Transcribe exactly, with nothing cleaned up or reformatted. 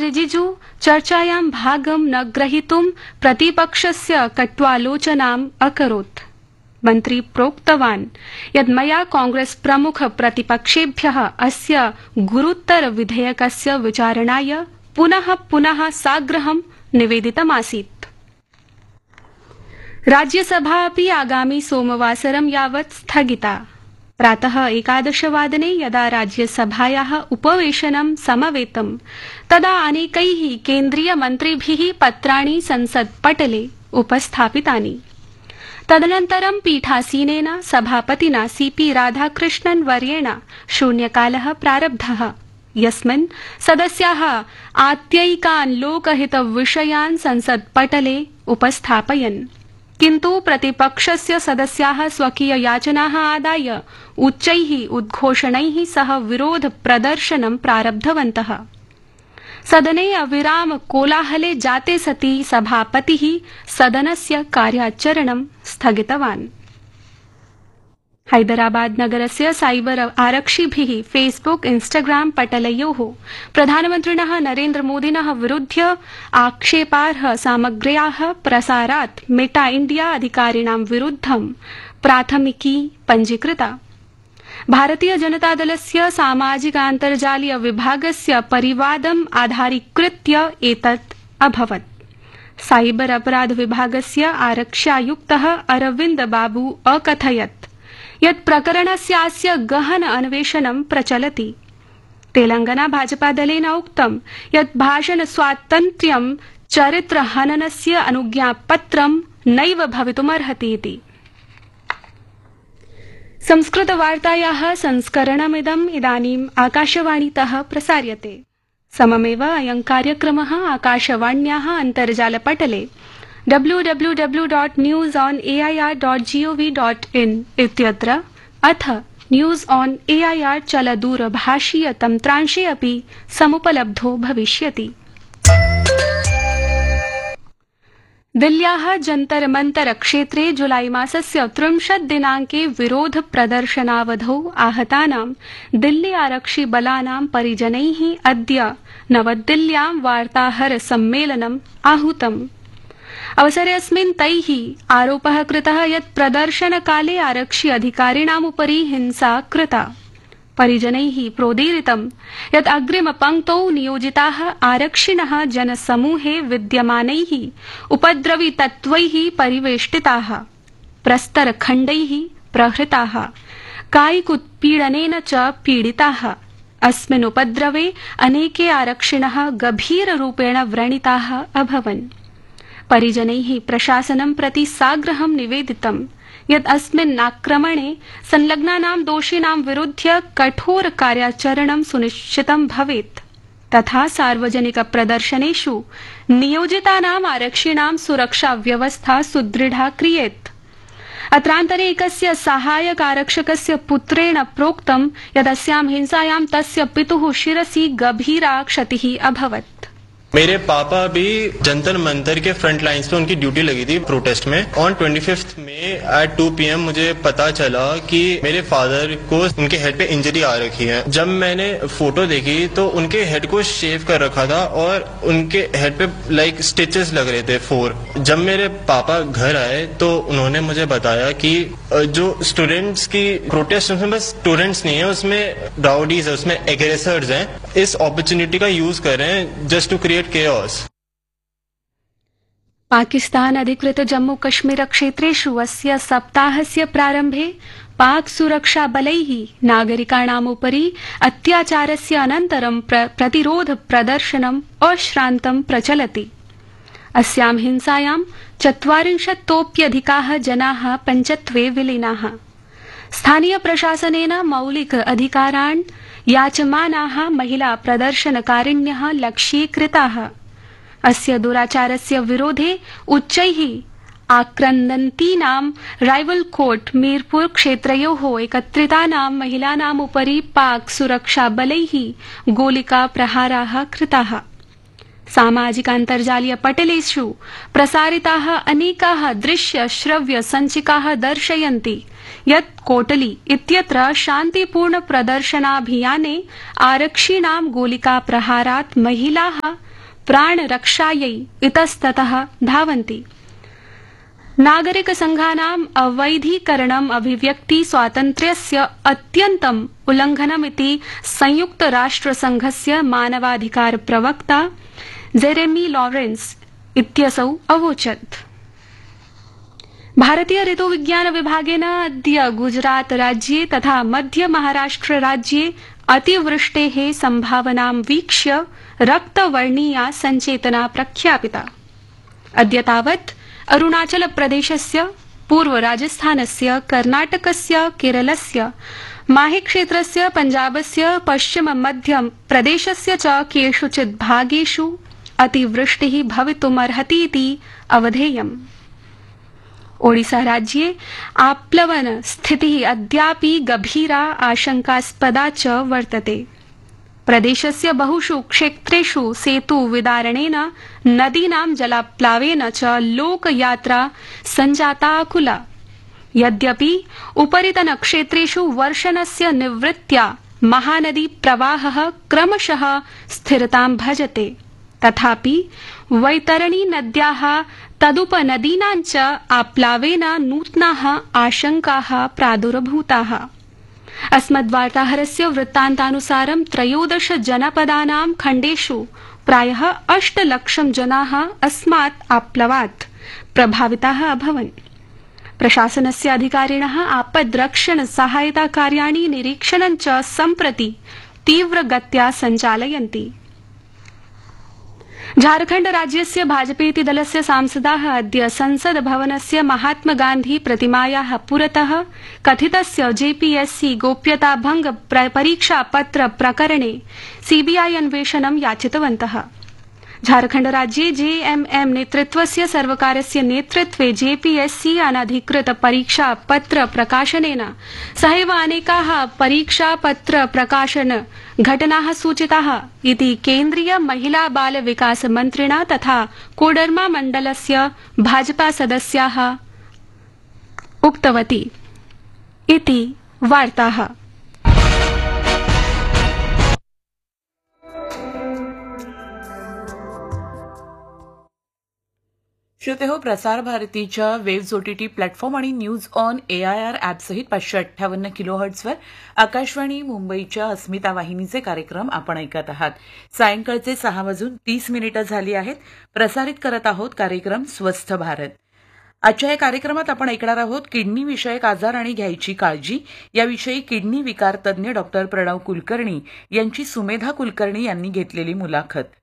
रिजिजू चर्चायां भागं न ग्रहीतुं प्रतिपक्षस्य कट्वालोचनाम् अकरोत्। मन्त्री प्रोक्तवान् यत् मया कांग्रेस प्रमुख प्रतिपक्षेभ्यः अस्य गुरुतर विधेयकस्य विचारणाय पुनः पुनः साग्रहं निवेदितमासीत्। राज्यसभा अपि आगामि सोमवासरं यावत् स्थगिता। प्रातः एकादशवादने यदा राज्यसभायाः उपवेशनं समवेतं तदा अनेकैः केन्द्रीयमन्त्रिभिः पत्राणि संसत्पटले उपस्थापितानि। तदनन्तरं पीठासीनेन सभापतिना सीपी राधाकृष्णन् वर्येण शून्यकालः प्रारब्धः, यस्मिन् सदस्याः आत्ययिकान् लोकहितविषयान् संसत्पटले उपस्थापयन्। किन्तु प्रतिपक्षस्य सदस्याः स्वकीययाचनाः आदाय उच्चैः उद्घोषणैः सह विरोध प्रदर्शनं प्रारब्धवन्तः। सदने अविराम कोलाहले जाते सति सभापतिः सदनस्य कार्याचरणं स्थगितवान्। हैदराबाद नगरस्य साइबर आरक्षिभिः फेसबुक इंस्टाग्राम पटलयोः प्रधानमन्त्रिणः नरेन्द्र मोदिनः विरुध्य आक्षेपार्ह सामग्र्याः प्रसारात् मेटा इंडिया अधिकारिणां विरुद्धं प्राथमिकी पञ्जीकृता। भारतीय जनता दलस्य सामाजिकान्तर्जालीय विभागस्य परिवादम् आधारीकृत्य एतत् अभवत्। साइबर अपराध विभागस्य आरक्ष्यायुक्तः अरविन्द बाबू अकथयत् यत् प्रकरणस्यास्य गहन अन्वेषणं प्रचलति। तेलंगाना भाजपा दलेन उक्तं यत् भाषण स्वातन्त्र्यं चरित्रहननस्य अनुज्ञापत्रं नैव भवितुमर्हति इति। संस्कृतवार्तायाः संस्करणमिदम् इदानीम् आकाशवाणीतः प्रसार्यते। सममेव अयं कार्यक्रमः आकाशवाण्याः अन्तर्जालपटले W W W dot news on A I R dot gov dot in इत्यत्र अथ news on A I R चलदूरभाषीय तन्त्रांशे अपि समुपलब्धो भविष्यति। दिल्ल्याः जन्तर मंतर क्षेत्रे जुलाई मासस्य त्रिंशत् दिनाङ्के विरोध प्रदर्शनावधौ आहतानां दिल्ली आरक्षि बलानां परिजनैः अद्य नवदिल्ल्यां वार्ताहर सम्मेलनम् आहूतम्। अवसरेऽस्मिन् तैः आरोपः कृतः यत् प्रदर्शनकाले आरक्षि अधिकारिणामुपरि हिंसा कृता। परिजनैः प्रोदीरितं यत् अग्रिमपङ्क्तौ नियोजिताः आरक्षिणः जनसमूहे विद्यमानैः उपद्रवी तत्त्वैः परिवेष्टिताः, प्रस्तरखण्डैः प्रहृताः, कायिकोत्पीडनेन च पीडिताः। अस्मिन् उपद्रवे अनेके आरक्षिणः गभीररूपेण व्रणिताः अभवन्। परिजनैः प्रशासनं प्रति साग्रहं निवेदितं यत् अस्मिन् आक्रमणे संलग्नानां दोषिणां विरुध्य कठोर कार्याचरणं सुनिश्चितं भवेत् तथा सार्वजनिक प्रदर्शनेषु नियोजितानाम् आरक्षिणां सुरक्षा व्यवस्था सुदृढा क्रियेत्। अत्रान्तरे एकस्य सहायक आरक्षकस्य पुत्रेण प्रोक्तं यत् अस्यां हिंसायां तस्य पितुः शिरसि गभीरा क्षतिः अभवत्। मेरे पापा भी जंतर मंतर के फ्रंट लाइंस पे उनकी ड्यूटी लगी थी प्रोटेस्ट में। ऑन ट्वेंटी फिफ्थ में एट टू पी एम मुझे पता चला कि मेरे फादर को उनके हेड पे इंजरी आ रखी है। जब मैंने फोटो देखी तो उनके हेड को शेव कर रखा था और उनके हेड पे लाइक स्टिचेस लग रहे थे फोर। जब मेरे पापा घर आए तो उन्होंने मुझे बताया कि जो स्टूडेंट्स की प्रोटेस्ट उसमें बस स्टूडेंट्स नहीं है, उसमें राउडीज है, उसमें एग्रेसर्स हैं। इस अपॉर्चुनिटी का यूज कर रहे हैं just to create chaos। Pakistan अधिकृत जम्मू कश्मीर क्षेत्रेषु अस्य सप्ताहस्य प्रारम्भे पाक सुरक्षा बलैः नागरिकाणामुपरि अत्याचारस्य अनन्तरं प्र प्रतिरोध प्रदर्शनम् अश्रान्तं प्रचलति। अस्यां हिंसायां चत्वारिंशत्तोप्यधिकाः जनाः पञ्चत्वे विलीनाः। स्थानीय प्रशासनेन मौलिक अधिकारान् याचमानाः महिला प्रदर्शनकारिण्यः लक्ष्यीकृताः। अस्य दुराचारस्य विरोधे उच्चैः आक्रन्दन्तीनां राइवलकोट मीरपुर क्षेत्रयोः एकत्रितानां महिलानामुपरि पाक सुरक्षाबलैः गोलिका प्रहाराः कृताः। सामाजिकान्तर्जालीयपटलेषु प्रसारिताः अनेकाः दृश्य श्रव्य सञ्चिकाः दर्शयन्ति यत् कोटली इत्यत्र शान्तिपूर्ण प्रदर्शनाभियाने आरक्षिणां गोलिकाप्रहारात् महिलाः प्राणरक्षायै इतस्ततः धावन्ति। नागरिकसंघानाम् अवैधीकरणम् अभिव्यक्ति स्वातन्त्र्यस्य अत्यन्तम् उल्लङ्घनमिति संयुक्तराष्ट्रसंघस्य मानवाधिकार प्रवक्ता जेरेमी लॉरेंस इत्यसौ अवोचत्। भारतीय ऋतुविज्ञान विभागेन अद्य गुजरात राज्ये तथा मध्य महाराष्ट्र राज्ये अतिवृष्टेः सम्भावनां वीक्ष्य रक्तवर्णीया सञ्चेतना प्रख्यापिता। अद्य तावत् अरुणाचल प्रदेशस्य पूर्व राजस्थानस्य कर्नाटकस्य केरलस्य माहे क्षेत्रस्य पञ्जाबस्य पश्चिम मध्य प्रदेशस्य च केषुचित् भागेषु अतिवृष्टिः भवितुमर्हति इति अवधेयम्। ओडिसा राज्ये आप्लवन स्थितिः अद्यापि गभीरा आशंकास्पदा च वर्तते। प्रदेशस्य बहुषु क्षेत्रेषु सेतु विदारणेन नदीनां जलाप्लावेन च लोकयात्रा सञ्जाताकुला। यद्यपि उपरितनक्षेत्रेषु वर्षणस्य निवृत्त्या महानदी प्रवाहः क्रमशः स्थिरतां भजते, तथापि वैतरणी नद्याः तदुपनदीनां च आप्लावेन नूतनाः आशंकाः प्रादुर्भूताः। अस्मद्वार्ताहरस्य वृत्तान्तानुसारं त्रयोदश जनपदानां खण्डेषु प्रायः अष्टलक्षं जनाः अस्मात् आप्लवात् प्रभाविताः अभवन्। प्रशासनस्य अधिकारिणः आपद्रक्षण सहायता कार्याणि निरीक्षणं च सम्प्रति तीव्रगत्या सञ्चालयन्ति। झारखण्ड राज्यस्य भाजपेति दलस्य सांसदाः अद्य संसद भवनस्य महात्मा गान्धी प्रतिमायाः पुरतः कथितस्य जेपीएससी गोप्यताभंग परीक्षापत्र प्रकरणे सीबीआई अन्वेषणं याचितवन्तः। झारखण्ड राज्ये जेएमएम नेतृत्वस्य सर्वकारस्य नेतृत्वे जेपीएससी अनधिकृत परीक्षापत्र प्रकाशनेन सहैव अनेकाः परीक्षापत्र प्रकाशन घटनाः सूचिताः इति केन्द्रीय महिला बाल विकास मन्त्रिणा तथा कोडरमा मण्डलस्य भाजपा सदस्याः उक्तवती इति वार्ताः। श्रोते हो, प्रसार भारतीच्या वेव्ज ओटीटी प्लॅटफॉर्म आणि न्यूज ऑन एआयआर ॲपसहित पाचशे अठ्ठावन्न किलोहर्ट्झवर आकाशवाणी मुंबईच्या अस्मिता वाहिनीचे कार्यक्रम आपण ऐकत आहात। सायंकाळचे सहा वाजून तीस मिनिटं झाली आहेत। प्रसारित करत आहोत कार्यक्रम स्वस्थ भारत। आजच्या या कार्यक्रमात आपण ऐकणार आहोत किडनी विषयक आजार आणि घ्यायची काळजी याविषयी किडनी विकार तज्ञ डॉक्टर प्रणव कुलकर्णी यांची सुमेधा कुलकर्णी यांनी घेतलेली मुलाखत।